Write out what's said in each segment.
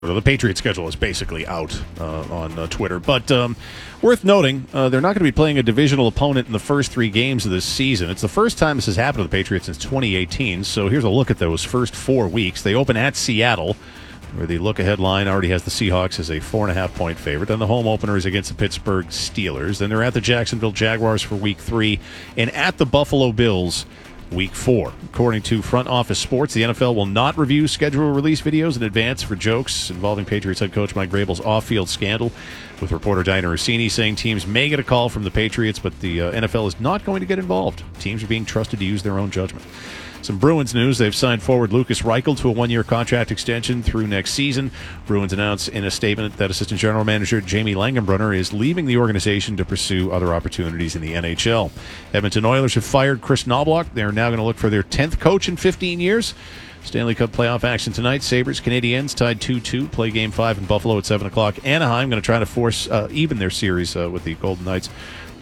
The Patriots schedule is basically out on Twitter. But worth noting, they're not going to be playing a divisional opponent in the first 3 games of this season. It's the first time this has happened to the Patriots since 2018. So here's a look at those first 4 weeks. They open at Seattle, where the look-ahead line already has the Seahawks as a 4.5-point favorite. Then the home opener is against the Pittsburgh Steelers. Then they're at the Jacksonville Jaguars for Week 3 and at the Buffalo Bills Week 4. According to Front Office Sports, the NFL will not review schedule release videos in advance for jokes involving Patriots head coach Mike Vrabel's off-field scandal, with reporter Diana Rossini saying teams may get a call from the Patriots, but the NFL is not going to get involved. Teams are being trusted to use their own judgment. Some Bruins news. They've signed forward Lucas Reichel to a 1-year contract extension through next season. Bruins announced in a statement that Assistant General Manager Jamie Langenbrunner is leaving the organization to pursue other opportunities in the NHL. Edmonton Oilers have fired Chris Knobloch. They're now going to look for their 10th coach in 15 years. Stanley Cup playoff action tonight. Sabres, Canadiens tied 2-2. Play Game 5 in Buffalo at 7 o'clock. Anaheim going to try to force even their series with the Golden Knights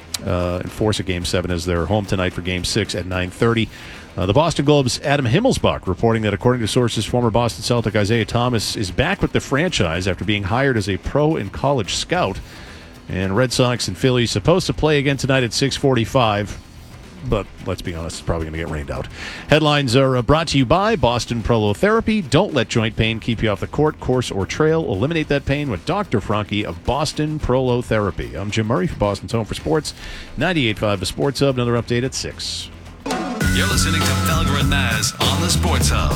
and force a Game 7 as they're home tonight for Game 6 at 9:30. The Boston Globe's Adam Himmelsbach reporting that, according to sources, former Boston Celtic Isaiah Thomas is back with the franchise after being hired as a pro and college scout. And Red Sox and Phillies supposed to play again tonight at 6:45, but let's be honest, it's probably going to get rained out. Headlines are brought to you by Boston Prolotherapy. Don't let joint pain keep you off the court, course, or trail. Eliminate that pain with Dr. Franke of Boston Prolotherapy. I'm Jim Murray for Boston's Home for Sports, 98.5 The Sports Hub. Another update at 6. You're listening to Felger and Maz on the Sports Hub.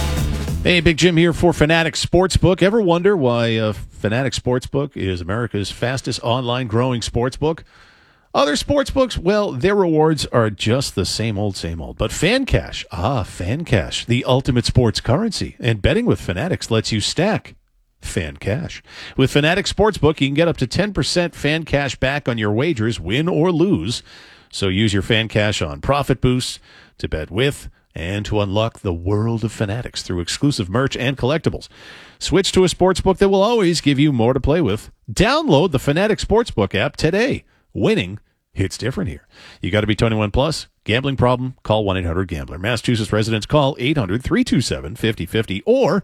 Hey, Big Jim here for Fanatics Sportsbook. Ever wonder why Fanatics Sportsbook is America's fastest online growing sportsbook? Other sportsbooks, well, their rewards are just the same old, same old. But FanCash, FanCash, the ultimate sports currency. And betting with Fanatics lets you stack FanCash. With Fanatics Sportsbook, you can get up to 10% FanCash back on your wagers, win or lose. So use your FanCash on profit boosts to bet with and to unlock the world of Fanatics through exclusive merch and collectibles. Switch to a sportsbook that will always give you more to play with. Download the Fanatics Sportsbook app today. Winning hits different here. You got to be 21 plus. Gambling problem? Call 1-800-GAMBLER. Massachusetts residents call 800-327-5050 or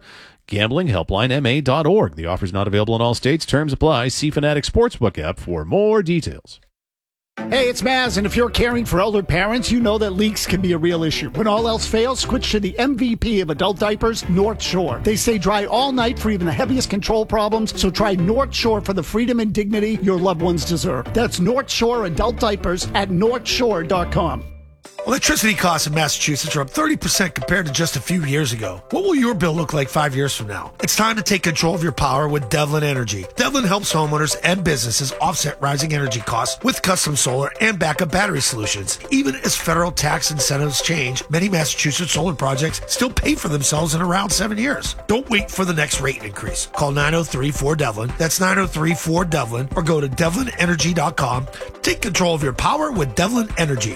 gamblinghelplinema.org. The offer is not available in all states. Terms apply. See Fanatics Sportsbook app for more details. Hey, it's Maz, and if you're caring for older parents, you know that leaks can be a real issue. When all else fails, switch to the MVP of adult diapers, North Shore. They stay dry all night for even the heaviest control problems, so try North Shore for the freedom and dignity your loved ones deserve. That's North Shore adult diapers at northshore.com. Electricity costs in Massachusetts are up 30% compared to just a few years ago. What will your bill look like 5 years from now? It's time to take control of your power with Devlin Energy. Devlin helps homeowners and businesses offset rising energy costs with custom solar and backup battery solutions. Even as federal tax incentives change, many Massachusetts solar projects still pay for themselves in around 7 years. Don't wait for the next rate increase. Call 903-4-DEVLIN. That's 903-4-DEVLIN, or go to devlinenergy.com. Take control of your power with Devlin Energy.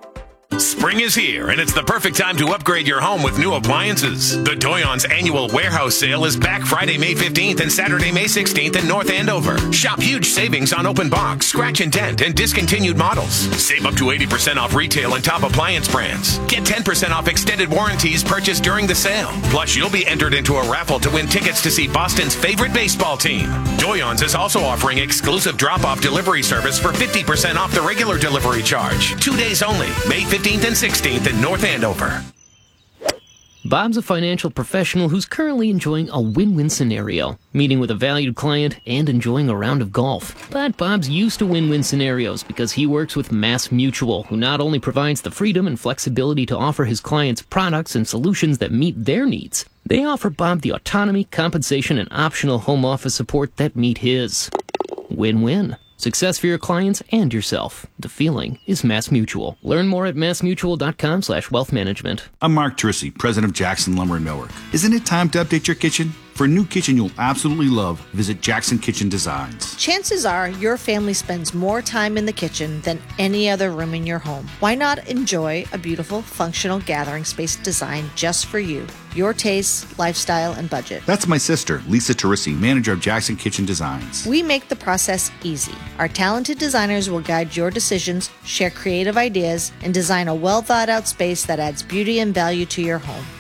Spring is here, and it's the perfect time to upgrade your home with new appliances. The Doyon's annual warehouse sale is back Friday, May 15th and Saturday, May 16th in North Andover. Shop huge savings on open box, scratch and dent, and discontinued models. Save up to 80% off retail and top appliance brands. Get 10% off extended warranties purchased during the sale. Plus, you'll be entered into a raffle to win tickets to see Boston's favorite baseball team. Doyon's is also offering exclusive drop-off delivery service for 50% off the regular delivery charge. 2 days only, May 15th and 16th in North Andover. Bob's a financial professional who's currently enjoying a win-win scenario, meeting with a valued client and enjoying a round of golf. But Bob's used to win-win scenarios because he works with Mass Mutual, who not only provides the freedom and flexibility to offer his clients products and solutions that meet their needs, they offer Bob the autonomy, compensation, and optional home office support that meet his. Win-win. Success for your clients and yourself. The feeling is Mass Mutual. Learn more at massmutual.com/wealth management. I'm Mark Trissy, president of Jackson Lumber and Millwork. Isn't it time to update your kitchen? For a new kitchen you'll absolutely love, visit Jackson Kitchen Designs. Chances are your family spends more time in the kitchen than any other room in your home. Why not enjoy a beautiful, functional gathering space designed just for you, your tastes, lifestyle, and budget? That's my sister, Lisa Teresi, manager of Jackson Kitchen Designs. We make the process easy. Our talented designers will guide your decisions, share creative ideas, and design a well-thought-out space that adds beauty and value to your home.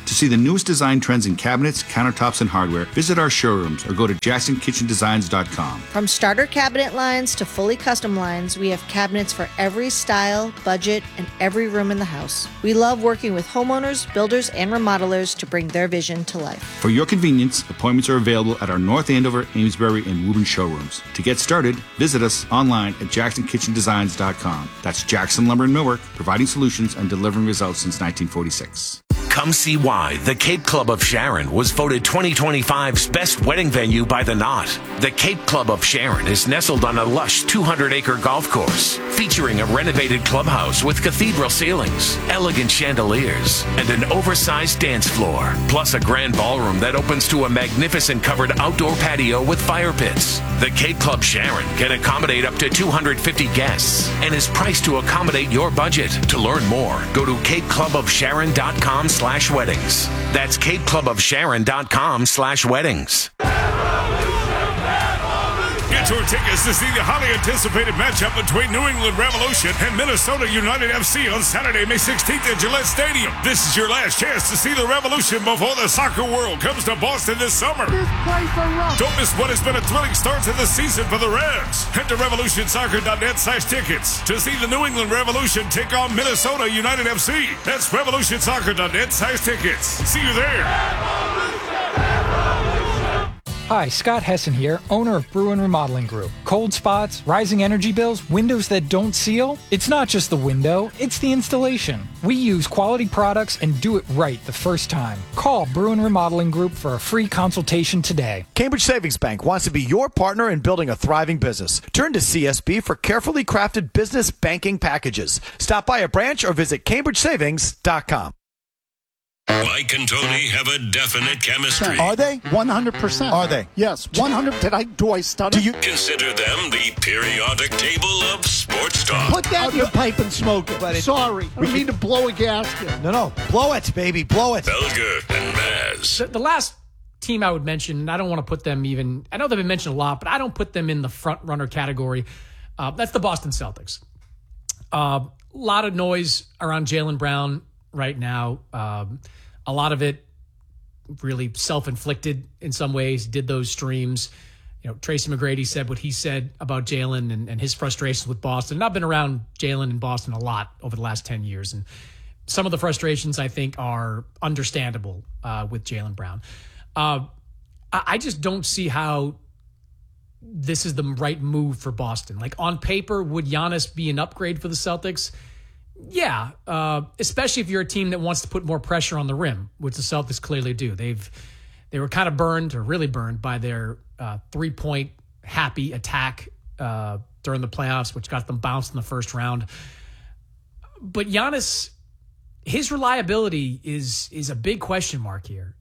To see the newest design trends in cabinets, countertops, and hardware, visit our showrooms or go to JacksonKitchenDesigns.com. From starter cabinet lines to fully custom lines, we have cabinets for every style, budget, and every room in the house. We love working with homeowners, builders, and remodelers to bring their vision to life. For your convenience, appointments are available at our North Andover, Amesbury, and Woburn showrooms. To get started, visit us online at JacksonKitchenDesigns.com. That's Jackson Lumber and Millwork, providing solutions and delivering results since 1946. Come see why the Cape Club of Sharon was voted 2025's best wedding venue by The Knot. The Cape Club of Sharon is nestled on a lush 200-acre golf course, featuring a renovated clubhouse with cathedral ceilings, elegant chandeliers, and an oversized dance floor, plus a grand ballroom that opens to a magnificent covered outdoor patio with fire pits. The Cape Club Sharon can accommodate up to 250 guests and is priced to accommodate your budget. To learn more, go to capeclubofsharon.com/weddings. That's capeclubofsharon.com/weddings. Get your tickets to see the highly anticipated matchup between New England Revolution and Minnesota United FC on Saturday, May 16th at Gillette Stadium. This is your last chance to see the Revolution before the soccer world comes to Boston this summer. Don't miss what has been a thrilling start to the season for the Revs. Head to revolutionsoccer.net/tickets to see the New England Revolution take on Minnesota United FC. That's revolutionsoccer.net/tickets. See you there. Hi, Scott Hessen here, owner of Bruin Remodeling Group. Cold spots, rising energy bills, windows that don't seal? It's not just the window, it's the installation. We use quality products and do it right the first time. Call Bruin Remodeling Group for a free consultation today. Cambridge Savings Bank wants to be your partner in building a thriving business. Turn to CSB for carefully crafted business banking packages. Stop by a branch or visit CambridgeSavings.com. Mike and Tony have a definite chemistry. Are they? 100%. Are they? Yes, 100. Do I stutter? Do you Consider them the periodic table of sports talk. Put that in your pipe and smoke it. Sorry. We need to blow a gasket. No. Blow it, baby. Blow it. Felger and Maz. The last team I would mention, I don't want to put them even, I know they've been mentioned a lot, but I don't put them in the front runner category. That's the Boston Celtics. A lot of noise around Jaylen Brown right now. A lot of it really self-inflicted in some ways, did those streams. You know, Tracy McGrady said what he said about Jaylen and his frustrations with Boston. And I've been around Jaylen in Boston a lot over the last 10 years. And some of the frustrations, I think, are understandable with Jaylen Brown. I just don't see how this is the right move for Boston. Like, on paper, would Giannis be an upgrade for the Celtics? Yeah, especially if you're a team that wants to put more pressure on the rim, which the Celtics clearly do. They were kind of burned, or really burned, by their 3-point happy attack during the playoffs, which got them bounced in the first round. But Giannis, his reliability is a big question mark here.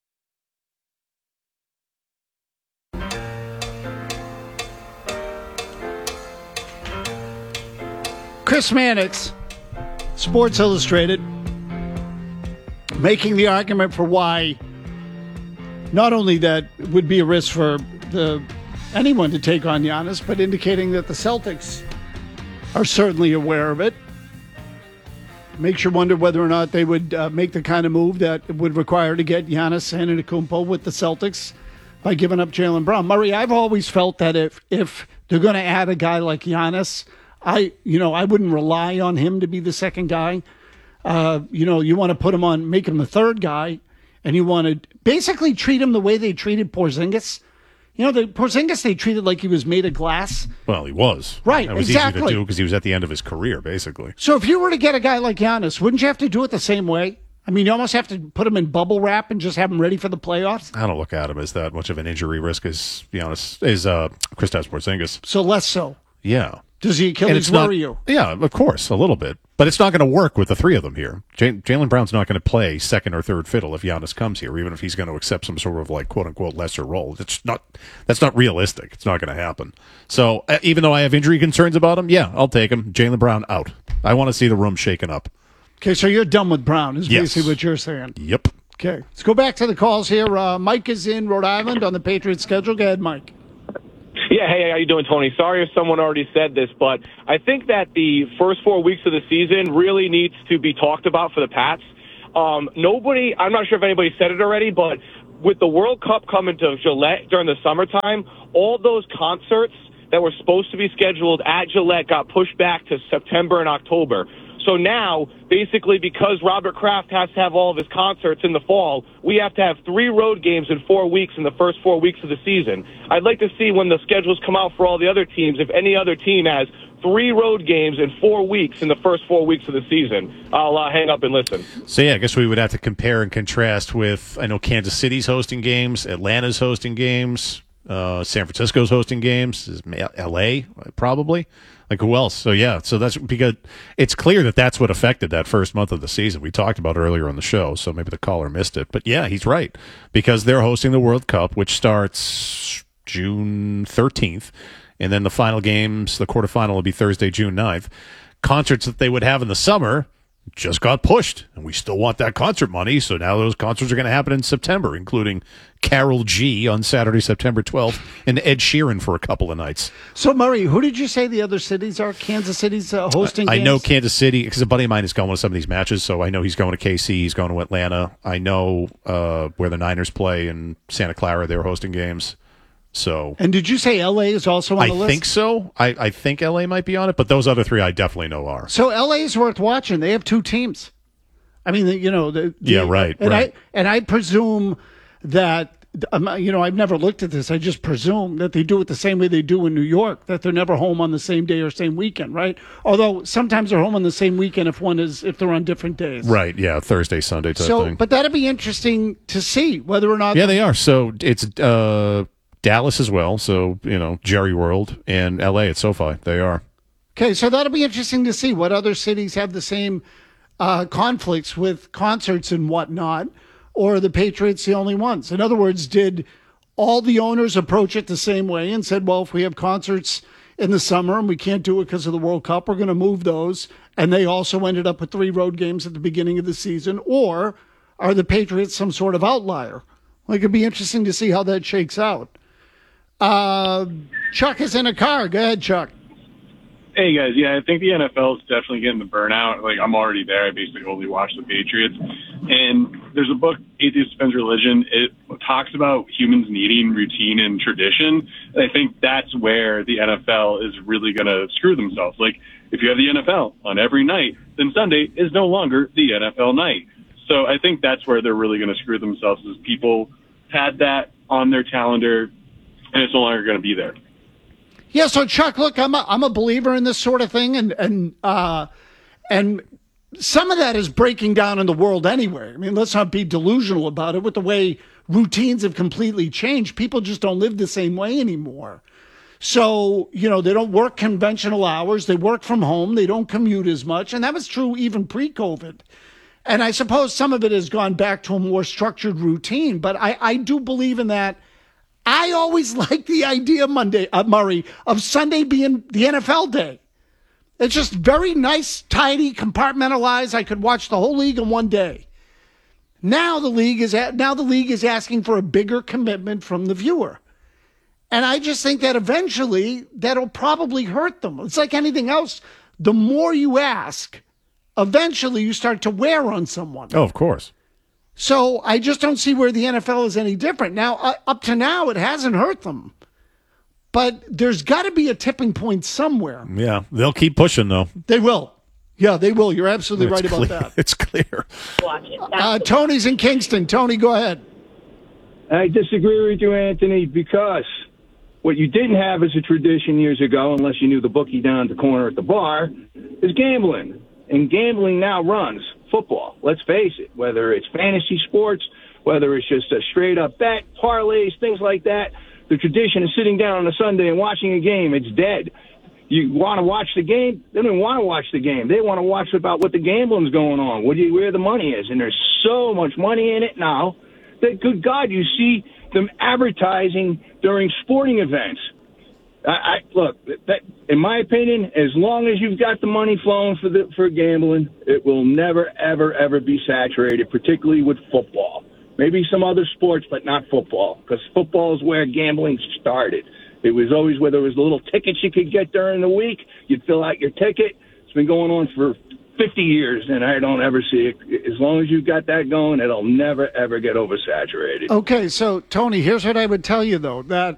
Chris Mannix, Sports Illustrated, making the argument for why not only that would be a risk for anyone to take on Giannis, but indicating that the Celtics are certainly aware of it. Makes you wonder whether or not they would make the kind of move that would require to get Giannis Antetokounmpo with the Celtics by giving up Jaylen Brown. Murray, I've always felt that if they're going to add a guy like Giannis, I wouldn't rely on him to be the second guy. You want to put him on, make him the third guy, and you want to basically treat him the way they treated Porzingis. Porzingis they treated like he was made of glass. Well, he was. Right, That was exactly. easy to do because he was at the end of his career, basically. So if you were to get a guy like Giannis, wouldn't you have to do it the same way? I mean, you almost have to put him in bubble wrap and just have him ready for the playoffs? I don't look at him as that much of an injury risk as Kristaps Porzingis. So less so. Yeah. Does the Achilles worry you? Yeah, of course, a little bit. But it's not going to work with the three of them here. Jaylen Brown's not going to play second or third fiddle if Giannis comes here, even if he's going to accept some sort of, like, quote-unquote lesser role. That's not realistic. It's not going to happen. So even though I have injury concerns about him, yeah, I'll take him. Jaylen Brown out. I want to see the room shaken up. Okay, so you're done with Brown is Yes. basically what you're saying. Yep. Okay, let's go back to the calls here. Mike is in Rhode Island on the Patriots schedule. Go ahead, Mike. Yeah, hey, how you doing, Tony? Sorry if someone already said this, but I think that the first 4 weeks of the season really needs to be talked about for the Pats. Nobody, I'm not sure if anybody said it already, but with the World Cup coming to Gillette during the summertime, all those concerts that were supposed to be scheduled at Gillette got pushed back to September and October. So now, basically, because Robert Kraft has to have all of his concerts in the fall, we have to have 3 road games in 4 weeks in the first 4 weeks of the season. I'd like to see when the schedules come out for all the other teams, if any other team has 3 road games in 4 weeks in the first 4 weeks of the season. I'll hang up and listen. So, yeah, I guess we would have to compare and contrast with, I know Kansas City's hosting games, Atlanta's hosting games, San Francisco's hosting games, is L.A. probably. Like, who else? So, yeah, so that's because it's clear that that's what affected that first month of the season. We talked about it earlier on the show, so maybe the caller missed it. But, yeah, he's right, because they're hosting the World Cup, which starts June 13th, and then the final games, the quarterfinal will be Thursday, June 9th. Concerts that they would have in the summer just got pushed, and we still want that concert money, so now those concerts are going to happen in September, including Karol G on Saturday, September 12th, and Ed Sheeran for a couple of nights. So, Murray, who did you say the other cities are? Kansas City's hosting games? I know Kansas City, because a buddy of mine is going to some of these matches, so I know he's going to KC, he's going to Atlanta. I know where the Niners play in Santa Clara, they're hosting games. So, and did you say L.A. is also on the list? I think so. I think L.A. might be on it, but those other 3 I definitely know are. So L.A. is worth watching. They have 2 teams. I mean, right. And I presume that, I've never looked at this. I just presume that they do it the same way they do in New York, that they're never home on the same day or same weekend, right? Although sometimes they're home on the same weekend if they're on different days. Right, yeah, Thursday, Sunday type thing. But that'd be interesting to see whether or not... Yeah, they are. So it's Dallas as well, so, Jerry World, and L.A. at SoFi. They are. Okay, so that'll be interesting to see what other cities have the same conflicts with concerts and whatnot, or are the Patriots the only ones? In other words, did all the owners approach it the same way and said, well, if we have concerts in the summer and we can't do it because of the World Cup, we're going to move those, and they also ended up with 3 road games at the beginning of the season, or are the Patriots some sort of outlier? Well, it could be interesting to see how that shakes out. Chuck is in a car. Go ahead, Chuck. Hey, guys. Yeah, I think the NFL is definitely getting the burnout. Like, I'm already there. I basically only watch the Patriots. And there's a book, Atheist Defends Religion. It talks about humans needing routine and tradition. And I think that's where the NFL is really going to screw themselves. Like, if you have the NFL on every night, then Sunday is no longer the NFL night. So I think that's where they're really going to screw themselves, is people had that on their calendar, and it's no longer going to be there. Yeah, so Chuck, look, I'm a believer in this sort of thing, and some of that is breaking down in the world anyway. I mean, let's not be delusional about it. With the way routines have completely changed, people just don't live the same way anymore. So, they don't work conventional hours. They work from home. They don't commute as much, and that was true even pre-COVID. And I suppose some of it has gone back to a more structured routine, but I do believe in that. I always like the idea, Murray, of Sunday being the NFL day. It's just very nice, tidy, compartmentalized. I could watch the whole league in one day. Now the league is asking for a bigger commitment from the viewer. And I just think that eventually that'll probably hurt them. It's like anything else. The more you ask, eventually you start to wear on someone. Oh, of course. So I just don't see where the NFL is any different. Now, up to now, it hasn't hurt them. But there's got to be a tipping point somewhere. Yeah, they'll keep pushing, though. They will. Yeah, they will. You're absolutely right about that. It's clear. Watch it. Tony's in Kingston. Tony, go ahead. I disagree with you, Anthony, because what you didn't have as a tradition years ago, unless you knew the bookie down at the corner at the bar, is gambling. And gambling now runs football. Let's face it, whether it's fantasy sports, whether it's just a straight-up bet, parlays, things like that, the tradition of sitting down on a Sunday and watching a game, it's dead. You want to watch the game? They don't want to watch the game. They want to watch about what the gambling's going on, where the money is. And there's so much money in it now that, good God, you see them advertising during sporting events. Look, in my opinion, as long as you've got the money flowing for gambling, it will never, ever, ever be saturated, particularly with football. Maybe some other sports, but not football, because football is where gambling started. It was always where there was little tickets you could get during the week. You'd fill out your ticket. It's been going on for 50 years, and I don't ever see it. As long as you've got that going, it'll never, ever get oversaturated. Okay, so, Tony, here's what I would tell you, though, that,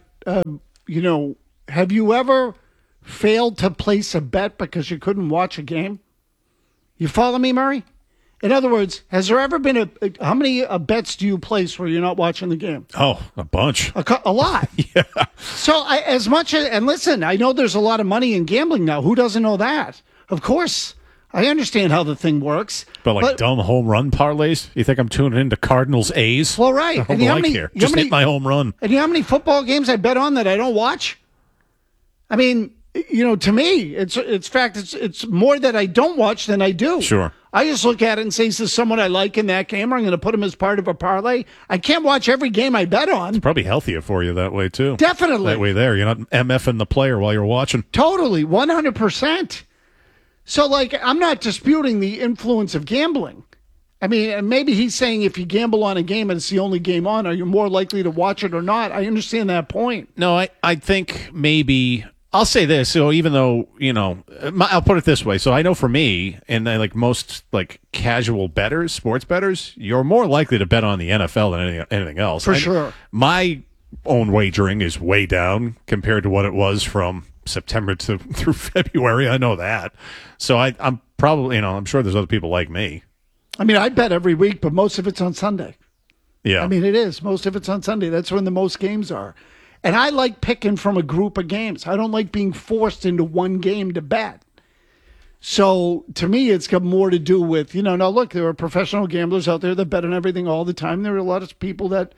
have you ever failed to place a bet because you couldn't watch a game? You follow me, Murray? In other words, has there ever been how many bets do you place where you're not watching the game? Oh, a bunch. A lot. Yeah. So and listen, I know there's a lot of money in gambling now. Who doesn't know that? Of course. I understand how the thing works. But dumb home run parlays? You think I'm tuning into Cardinals A's? Well, right. What do I care? Just hit my home run. And you know how many football games I bet on that I don't watch? I mean, to me, it's more that I don't watch than I do. Sure. I just look at it and say, is this someone I like in that game, or I'm going to put him as part of a parlay? I can't watch every game I bet on. It's probably healthier for you that way, too. Definitely. That way there. You're not MFing the player while you're watching. Totally, 100%. So, I'm not disputing the influence of gambling. I mean, maybe he's saying if you gamble on a game and it's the only game on, are you more likely to watch it or not? I understand that point. No, I think maybe... I'll say this, so even though, I'll put it this way. So I know for me, and most casual bettors, sports bettors, you're more likely to bet on the NFL than anything else. For sure. My own wagering is way down compared to what it was from September through February. I know that. So I'm probably, I'm sure there's other people like me. I mean, I bet every week, but most of it's on Sunday. Yeah. I mean, it is. Most of it's on Sunday. That's when the most games are. And I like picking from a group of games. I don't like being forced into one game to bet. So to me, it's got more to do with, now look, there are professional gamblers out there that bet on everything all the time. There are a lot of people that,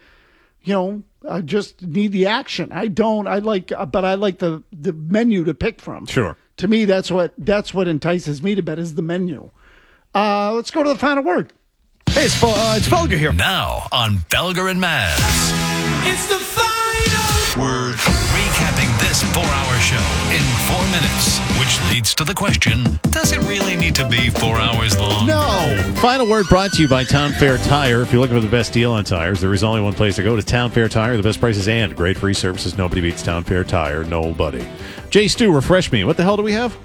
just need the action. I like the menu to pick from. Sure. To me, that's what entices me to bet is the menu. Let's go to the final word. Hey, it's Felger here. Now on Felger and Maz. It's the final word. Recapping this 4-hour show in 4 minutes, which leads to the question, does it really need to be 4 hours long? No. Final word brought to you by Town Fair Tire. If you're looking for the best deal on tires, there is only one place to go, to Town Fair Tire. The best prices and great free services. Nobody beats Town Fair Tire. Nobody. Jay Stu, refresh me. What the hell do we have?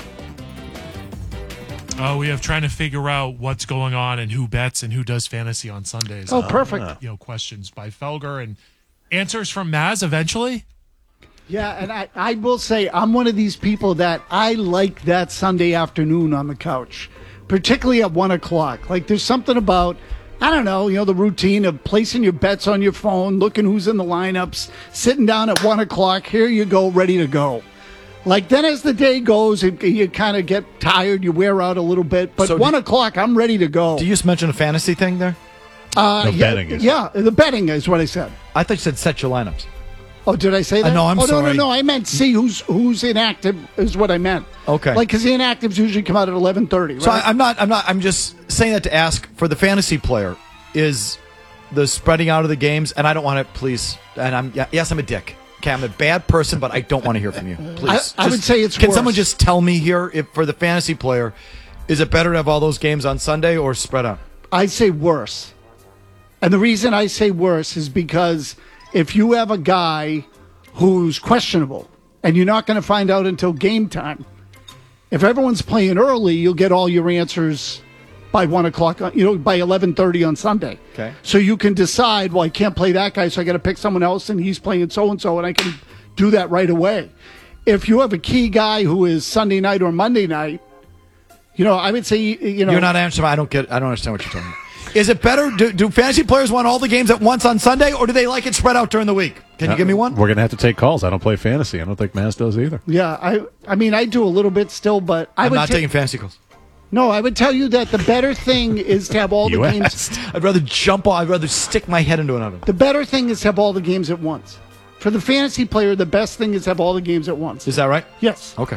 We have trying to figure out what's going on and who bets and who does fantasy on Sundays. Oh, perfect. Questions by Felger and answers from Maz eventually. Yeah, and I will say I'm one of these people that I like that Sunday afternoon on the couch, particularly at 1 o'clock. There's something about, I don't know, the routine of placing your bets on your phone, looking who's in the lineups, sitting down at 1 o'clock. Here you go, ready to go. Then as the day goes, you kind of get tired, you wear out a little bit. But 1 o'clock, I'm ready to go. Do you just mention a fantasy thing there? Betting. The betting is what I said. I thought you said set your lineups. Oh, did I say that? No, I'm sorry. No. I meant see who's inactive is what I meant. Okay. Because the inactives usually come out at 11:30. Right? So I'm just saying that to ask for the fantasy player is the spreading out of the games, and I don't want to please. And I'm a dick. Okay, I'm a bad person, but I don't want to hear from you. Please. I would say it's Can worse. someone just tell me here, if for the fantasy player, is it better to have all those games on Sunday or spread out? I say worse. And the reason I say worse is because if you have a guy who's questionable and you're not going to find out until game time, if everyone's playing early, you'll get all your answers by 1 o'clock, by 11:30 on Sunday. Okay. So you can decide, well, I can't play that guy, so I got to pick someone else, and he's playing so-and-so, and I can do that right away. If you have a key guy who is Sunday night or Monday night, I would say, You're not answering. I don't understand what you're talking about. Is it better? Do fantasy players want all the games at once on Sunday, or do they like it spread out during the week? Can you give me one? We're going to have to take calls. I don't play fantasy. I don't think Maz does either. Yeah, I mean, I do a little bit still, but I'm not taking fantasy calls. No, I would tell you that the better thing is to have all the games. I'd rather jump off. I'd rather stick my head into an oven. The better thing is to have all the games at once. For the fantasy player, the best thing is to have all the games at once. Is that right? Yes. Okay.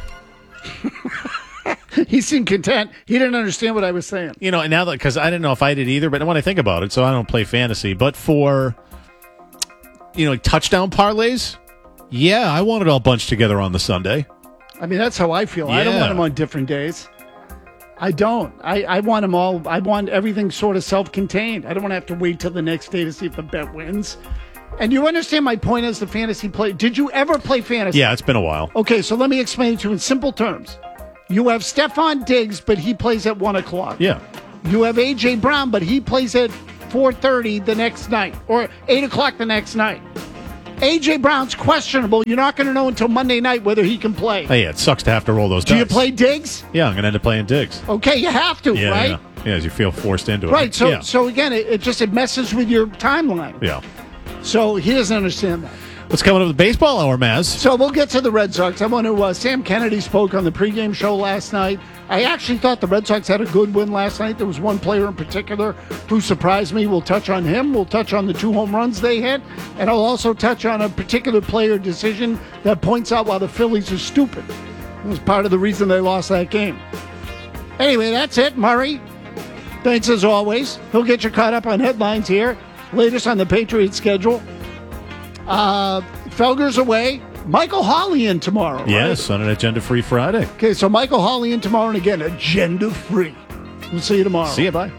He seemed content. He didn't understand what I was saying. Now that, because I didn't know if I did either, but when I think about it, so I don't play fantasy, but for, touchdown parlays, yeah, I want it all bunched together on the Sunday. I mean, that's how I feel. Yeah. I don't want them on different days. I don't. I want them all. I want everything sort of self-contained. I don't want to have to wait till the next day to see if the bet wins. And you understand my point as the fantasy play. Did you ever play fantasy? Yeah, it's been a while. Okay, so let me explain it to you in simple terms. You have Stephon Diggs, but he plays at 1 o'clock. Yeah. You have A.J. Brown, but he plays at 4:30 the next night or 8 o'clock the next night. A.J. Brown's questionable. You're not going to know until Monday night whether he can play. Hey, it sucks to have to roll those dice. Do you play Diggs? Yeah, I'm going to end up playing Diggs. Okay, you have to, Yeah, right? yeah, as you feel forced into it. Right, so yeah. so again, it messes with your timeline. Yeah. So he doesn't understand that. What's coming up with the baseball hour, Maz? So we'll get to the Red Sox. I want to. Sam Kennedy spoke on the pregame show last night. I actually thought the Red Sox had a good win last night. There was one player in particular who surprised me. We'll touch on him. We'll touch on the 2 home runs they hit. And I'll also touch on a particular player decision that points out why the Phillies are stupid. It was part of the reason they lost that game. Anyway, that's it. Murray, thanks as always. He'll get you caught up on headlines here. Latest on the Patriots schedule. Felger's away. Michael Holley in tomorrow. Yes, right? on an agenda-free Friday. Okay, so Michael Holley in tomorrow, and again, agenda-free. We'll see you tomorrow. See you, bye.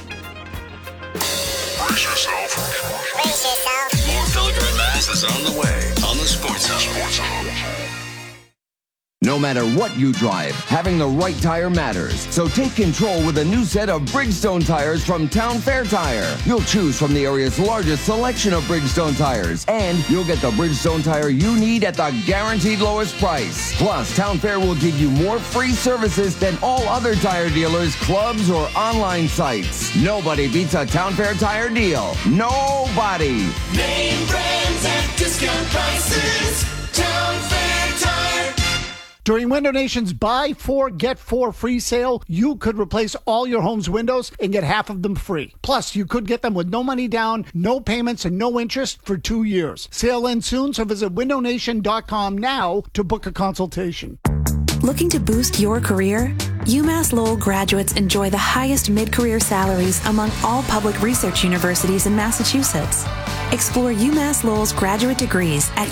Brace yourself. More Felger and Maz is on the way on the Sports Hub. No matter what you drive, having the right tire matters. So take control with a new set of Bridgestone tires from Town Fair Tire. You'll choose from the area's largest selection of Bridgestone tires, and you'll get the Bridgestone tire you need at the guaranteed lowest price. Plus, Town Fair will give you more free services than all other tire dealers, clubs, or online sites. Nobody beats a Town Fair tire deal. Nobody. Name brands at discount prices. Town Fair Tire. During Window Nation's Buy 4, Get 4 free sale, you could replace all your home's windows and get half of them free. Plus, you could get them with no money down, no payments, and no interest for 2 years. Sale ends soon, so visit windownation.com now to book a consultation. Looking to boost your career? UMass Lowell graduates enjoy the highest mid-career salaries among all public research universities in Massachusetts. Explore UMass Lowell's graduate degrees at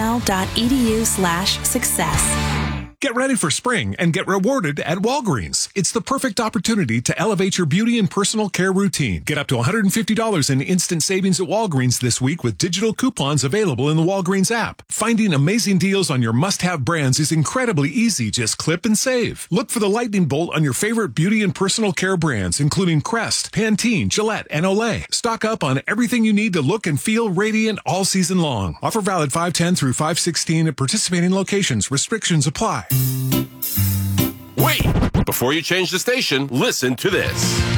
uml.edu/success. Get ready for spring and get rewarded at Walgreens. It's the perfect opportunity to elevate your beauty and personal care routine. Get up to $150 in instant savings at Walgreens this week with digital coupons available in the Walgreens app. Finding amazing deals on your must-have brands is incredibly easy. Just clip and save. Look for the lightning bolt on your favorite beauty and personal care brands, including Crest, Pantene, Gillette, and Olay. Stock up on everything you need to look and feel radiant all season long. Offer valid 5/10 through 5/16 at participating locations. Restrictions apply. Wait! Before you change the station, listen to this.